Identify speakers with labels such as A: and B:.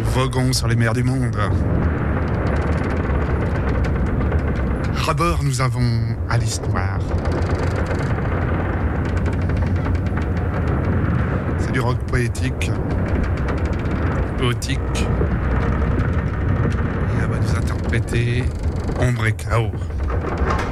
A: voguons sur les mers du monde. À bord, nous avons Alice Noire. C'est du rock poétique, poétique. Et elle va nous interpréter Ombre et Chaos.